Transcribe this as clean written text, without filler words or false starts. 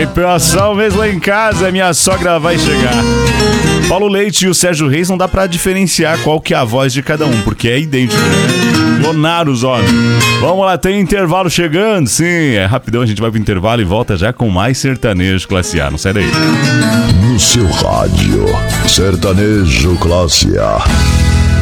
Vai passar o mês lá em casa, minha sogra vai chegar. Paulo Leite e o Sérgio Reis não dá pra diferenciar qual que é a voz de cada um, porque é idêntico, né? Clonaram os homens. Vamos lá, tem intervalo chegando? Sim, é rapidão, a gente vai pro intervalo e volta já com mais sertanejo classe A. Não sai daí. No seu rádio, sertanejo classe A.